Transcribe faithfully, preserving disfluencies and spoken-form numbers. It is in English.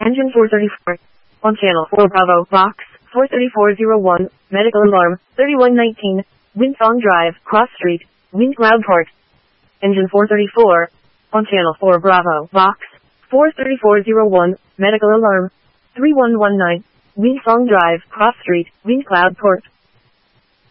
Engine four thirty-four. On channel four Bravo, box, four thirty-four oh one, medical alarm, thirty-one nineteen, Windsong Drive, Cross Street, Wind Cloudport. Engine four thirty-four. On channel four Bravo, box, four thirty-four oh one, medical alarm, three one one nine, Windsong Drive, Cross Street, Wind Cloudport.